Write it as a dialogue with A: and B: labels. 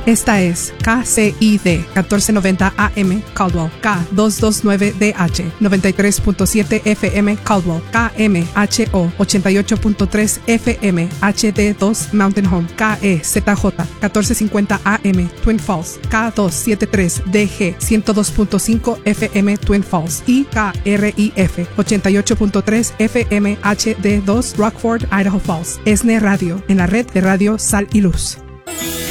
A: Esta es KCID 1490 AM Caldwell, K229DH 93.7 FM Caldwell, KMHO 88.3 FM HD2 Mountain Home, KEZJ 1450 AM Twin Falls, K273DG 102.5 FM Twin Falls y KRIF 88.3 FM HD2 Rockford, Idaho Falls. ESNE Radio, en la red de Radio Sal y Luz.